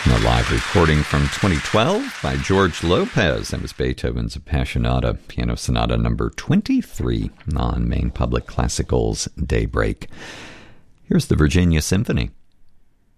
A live recording from 2012 by George Lopez. That was Beethoven's Appassionata, Piano Sonata number 23 on Maine Public Classical's Daybreak. Here's the Virginia Symphony.